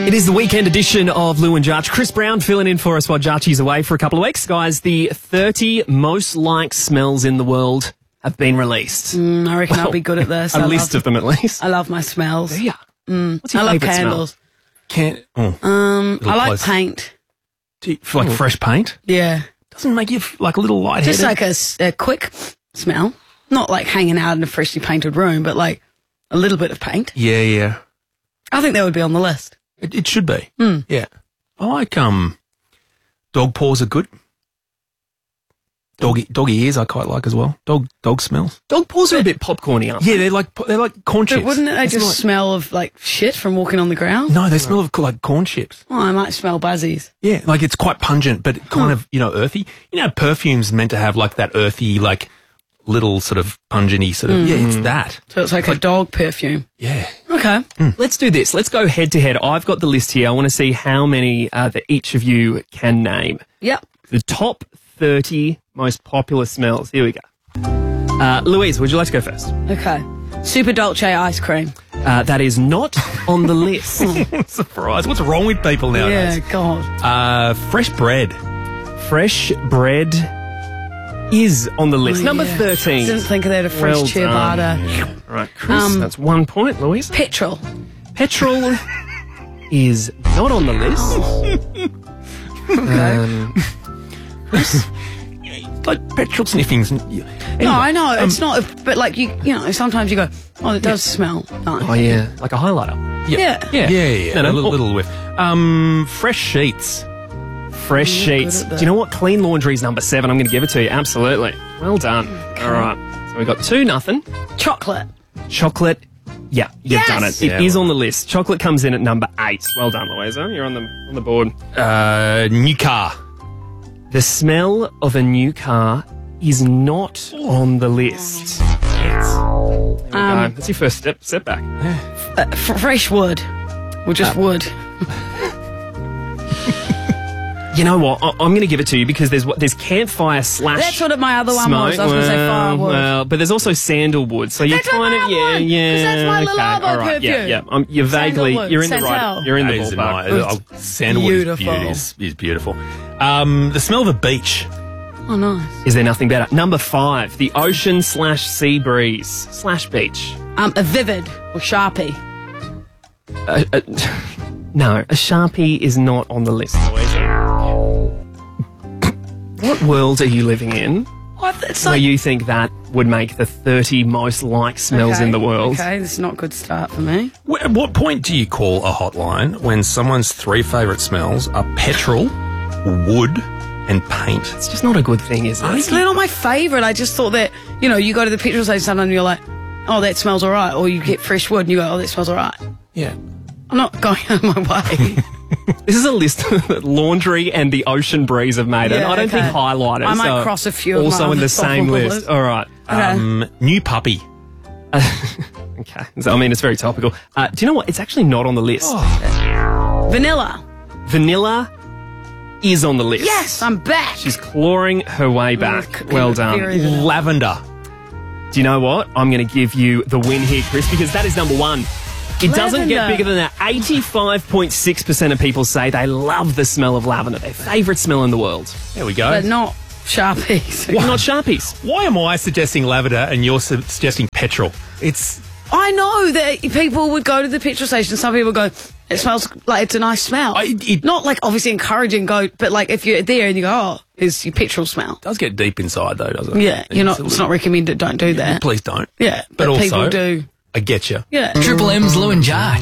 It is the weekend edition of Lou and Jarch. Chris Brown filling in for us while Jarchy's away for a couple of weeks. Guys, the 30 most liked smells in the world have been released. I reckon I'll be good at this. A list of them at least. I love my smells. Yeah. What's your I love favourite candles. smell? I like paint. Like fresh paint? Yeah. Doesn't make you like a little lightheaded? Just like a quick smell. Not like hanging out in a freshly painted room, but like a little bit of paint. Yeah. I think that would be on the list. It should be. Yeah. I like, dog paws are good. Dog ears I quite like as well. Dog smells. Dog paws are a bit popcorny, aren't they? Yeah, they're like corn chips. But wouldn't they just smell of like shit from walking on the ground? No, they smell of like corn chips. Oh, I might smell buzzies. Yeah, like it's quite pungent, but kind of, earthy. Perfume's meant to have like that earthy, like little sort of pungenty sort of, yeah, it's that. So it's like a dog perfume. Yeah. Okay. Let's do this. Let's go head to head. I've got the list here. I want to see how many that each of you can name. Yep. The top 30 most popular smells. Here we go. Louise, would you like to go first? Okay. Super Dolce ice cream. That is not on the list. Surprise. What's wrong with people nowadays? Yeah, God. Fresh bread. Fresh bread is on the list. Oh, Number yeah. 13. Didn't think of that. A fresh Well ciabatta. Right, Chris, that's 1 point. Louise? Petrol. Petrol is not on the list. Chris? Like petrol sniffings. Anyway, No, I know. It's not, but like, you know, sometimes you go, oh, it does smell nice. Oh, yeah. Like a highlighter. Yeah. Yeah. No, a little whiff. Fresh sheets. Fresh sheets. good at that. Do you know what? Clean laundry is number 7. I'm going to give it to you. Absolutely. Well done. All right. So we got 2-0. Chocolate. Chocolate. Yeah, you've Yes! done it. It is on the list. Chocolate comes in at number 8. Well done, Louisa. You're on the board. New car. The smell of a new car is not on the list. There we go. That's your first step back. Fresh wood. Or just wood. You know what? I'm going to give it to you because there's campfire slash. That's what my other one smoke. was. I was going to say firewood. Well, but there's also sandalwood. So you're That's kind what of my one, 'cause that's my little elbow all right. perfume. Yeah. You're vaguely. Sandalwood, You're in the Santal. right. You're in the ballpark. Sandalwood Beautiful. is beautiful. The smell of a beach. Oh, nice. Is there nothing better? Number 5, the ocean slash sea breeze slash beach. A Vivid or Sharpie. No, a Sharpie is not on the list. What world are you living in It's where like, you think that would make the 30 most liked smells in the world? Okay, this is not a good start for me. At what point do you call a hotline when someone's 3 favourite smells are petrol, wood, and paint? It's just not a good thing, is It's it? not my favourite. I just thought that, you go to the petrol station sometimes and you're like, oh, that smells all right. Or you get fresh wood and you go, oh, that smells all right. Yeah. I'm not going out of my way. This is a list that laundry and the ocean breeze have made, and Yeah, I don't okay. think highlighters I might are cross a few of my also in the other same topical list. list. All right. Okay. New puppy. Okay. So, I mean, it's very topical. Do you know what? It's actually not on the list. Vanilla. Vanilla is on the list. Yes, I'm back. She's clawing her way back. Look, Well very done. vanilla. Lavender. Do you know what? I'm going to give you the win here, Chris, because that is number 1. It doesn't get Lavender. bigger than that. 85.6% of people say they love the smell of lavender. Their favourite smell in the world. There we go. But not Sharpies. Not Sharpies. Why am I suggesting lavender and you're suggesting petrol? It's I know that people would go to the petrol station. Some people go, it smells like it's a nice smell. Not like obviously encouraging, but like if you're there and you go, oh, it's your petrol smell. does get deep inside though, doesn't it? Yeah, it's not recommended. Don't do that. Please don't. Yeah, But also, people do. I get you. Yeah. Triple M's Lou and Jarch.